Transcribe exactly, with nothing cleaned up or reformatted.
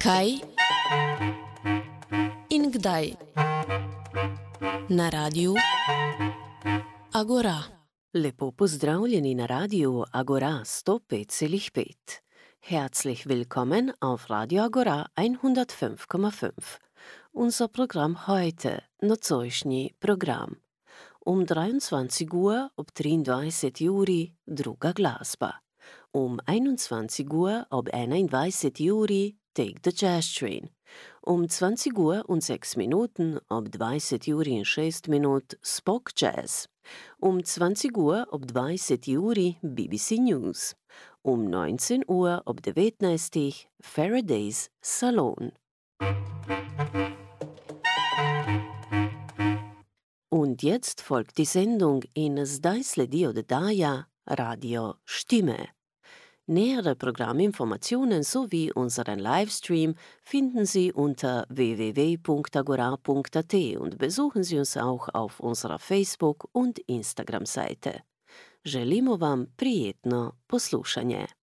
Kaj in kdaj na radiju Agora. Lepo pozdravljeni na Radio Agora sto pet celih pet. Herzlich willkommen auf Radio Agora hundertfünf Komma fünf. Unser Programm heute, nocojšnji program. Um dreiundzwanzig Uhr ob triindvajset Juri druga glasba. Um einundzwanzig Uhr ob enaindvajset Juri Take the Jazz Train. Um zwanzig Uhr und sechs Minuten ob dvajset Juri in šest minut Spock Jazz. Um zwanzig Uhr ob dvajset Juri B B C News. Um neunzehn Uhr ob devetnajstih Faraday's Salon. Und jetzt folgt die Sendung in Zdaj sledi oddaja Radio Stimme. Nähere Programminformationen sowie unseren Livestream finden Sie unter w w w punkt agora punkt a t und besuchen Sie uns auch auf unserer Facebook- und Instagram-Seite. Želimo vam prijetno poslušanje.